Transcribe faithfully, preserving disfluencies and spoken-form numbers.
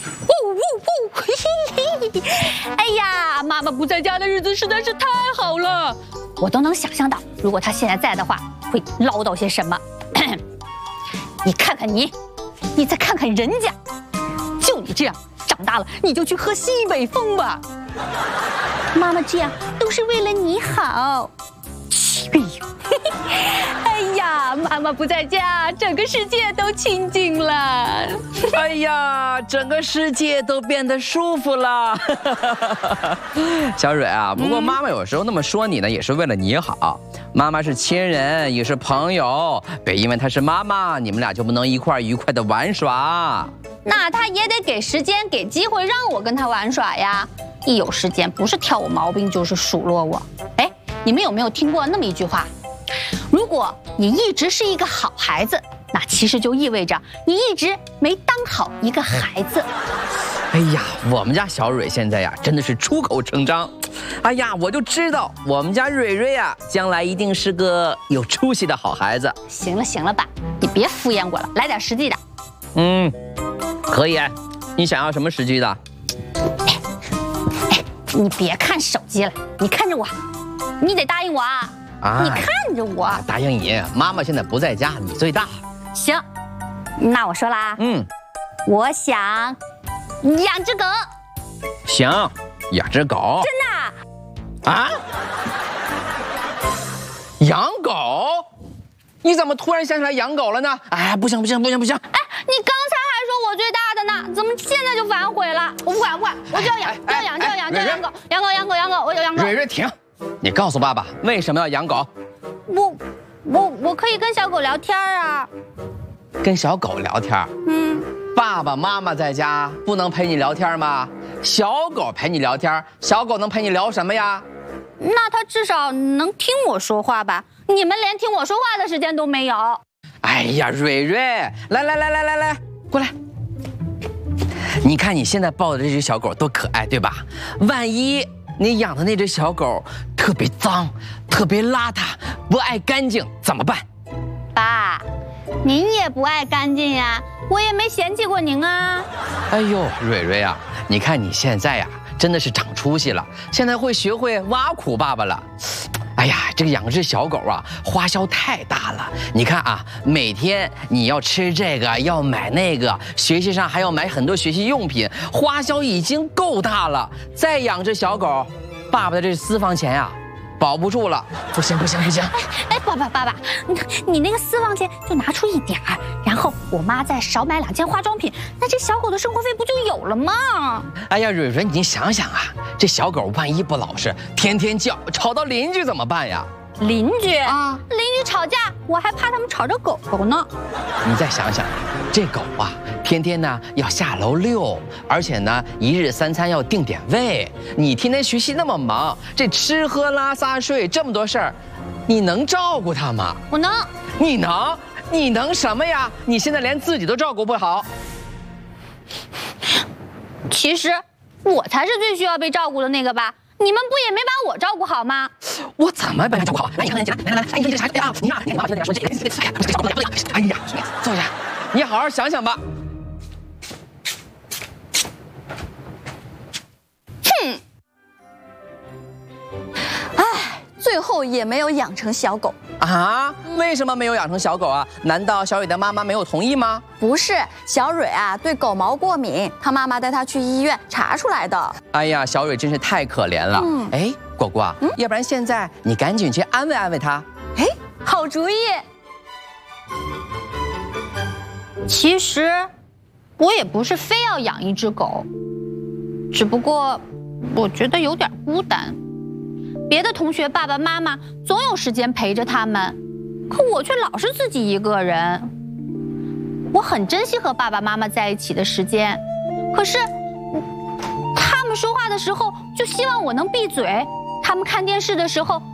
呜呜呜！嘿嘿嘿！哎呀，妈妈不在家的日子实在是太好了，我都能想象到，如果她现在在的话，会唠叨些什么。你看看你，你再看看人家，就你这样，长大了你就去喝西北风吧。妈妈这样都是为了你好。哎呦，哎呀，妈妈不在家，整个世界都清静了。 哎呀，整个世界都变得舒服了。小蕊啊，不过妈妈有时候那么说你呢，也是为了你好。妈妈是亲人，也是朋友，别因为她是妈妈，你们俩就不能一块愉快的玩耍。 那她也得给时间、给机会让我跟她玩耍呀。一有时间，不是挑我毛病，就是数落我。哎。你们有没有听过那么一句话？如果你一直是一个好孩子，那其实就意味着你一直没当好一个孩子。 哎呀，我们家小蕊现在呀，真的是出口成章。哎呀，我就知道我们家蕊蕊呀，将来一定是个有出息的好孩子。 行了行了吧，你别敷衍我了，来点实际的。 嗯，可以。你想要什么实际的？ 哎哎，你别看手机了，你看着我。你得答应我啊！啊，你看着我， 答应你。妈妈现在不在家，你最大。 行，那我说啦。嗯，我想养只狗。 行，养只狗。 真的？ 啊？养狗？你怎么突然想起来养狗了呢？哎，不行不行不行不行！ 哎，你刚才还说我最大的呢，怎么现在就反悔了？我不管不管，我就要养，就要养，就要养，就要养狗，养狗养狗养狗，我要养狗。 蕊蕊停！你告诉爸爸为什么要养狗？ 我我我可以跟小狗聊天啊。 跟小狗聊天？嗯。爸爸妈妈在家不能陪你聊天吗？小狗陪你聊天，小狗能陪你聊什么呀？ 那它至少能听我说话吧？你们连听我说话的时间都没有。 哎呀，蕊蕊，来来来来来来，过来。你看你现在抱的这只小狗多可爱，对吧？万一你养的那只小狗特别脏、特别邋遢、不爱干净，怎么办？ 爸，您也不爱干净呀，我也没嫌弃过您啊。 哎呦，蕊蕊啊，你看你现在呀，真的是长出息了，现在会学会挖苦爸爸了。哎呀，这个养只小狗啊，花销太大了。你看啊，每天你要吃这个，要买那个，学习上还要买很多学习用品，花销已经够大了。再养只小狗，爸爸的这私房钱呀、啊，保不住了。不行不行不行！ 哎哎，爸爸爸爸，你你那个私房钱就拿出一点儿，然后我妈再少买两件化妆品，那这小狗的生活费不就有了吗？ 哎呀，蕊蕊，你想想啊，这小狗万一不老实，天天叫，吵到邻居怎么办呀？ 邻居啊，邻居吵架，我还怕他们吵着狗狗呢。 你再想想，这狗啊，天天呢要下楼遛，而且呢一日三餐要定点喂。你天天学习那么忙，这吃喝拉撒睡这么多事儿，你能照顾它吗？ 我能。 你能？你能什么呀？你现在连自己都照顾不好。 其实我才是最需要被照顾的那个吧？你们不也没把我照顾好吗？ 我怎么把你照顾好？来，你看，来来来，哎，你这啥呀？你看，你妈现在说这个，哎呀，坐下，你好好想想吧。 哼，哎，最后也没有养成小狗啊？为什么没有养成小狗啊？难道小蕊的妈妈没有同意吗？ 不是，小蕊啊对狗毛过敏，她妈妈带她去医院查出来的。 哎呀，小蕊真是太可怜了。嗯，哎，果果，嗯，要不然现在你赶紧去安慰安慰她。 哎，好主意。 其实我也不是非要养一只狗，只不过我觉得有点孤单。别的同学爸爸妈妈总有时间陪着他们，可我却老是自己一个人。我很珍惜和爸爸妈妈在一起的时间，可是他们说话的时候就希望我能闭嘴，他们看电视的时候